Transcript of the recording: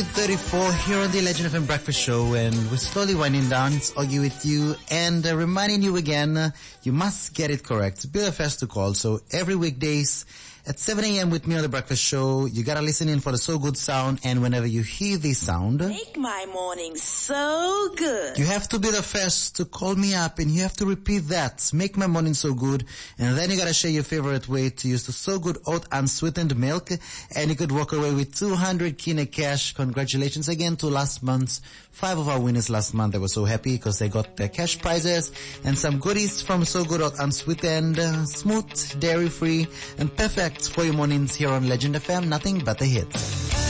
8:34 here on the Legend FM Breakfast Show, and we're slowly winding down. It's Augie with you, and reminding you again, you must get it correct. Be the first to call. So every weekdays at 7 a.m. with me on the Breakfast Show, you gotta listen in for the So Good sound, and whenever you hear this sound, make my morning so good. You have to be the first to call me up, and you have to repeat that. Make my morning so good, and then you gotta share your favorite way to use the So Good oat unsweetened milk, and you could walk away with 200 kina cash. Congratulations again to last month's 5 of our winners last month. They were so happy because they got their cash prizes and some goodies from So Good oat unsweetened, smooth, dairy free, and perfect for your mornings here on Legend FM. Nothing but the hits.